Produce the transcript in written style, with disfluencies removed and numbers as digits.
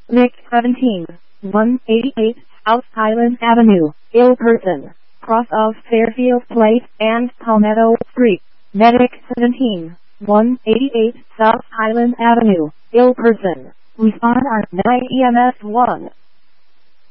Nick 17, 188, South Highland Avenue, Ilperton, cross of Fairfield Place and Palmetto Street. Medic 17, 188, South Highland Avenue, Ilperton. Respond on 9 EMS 1.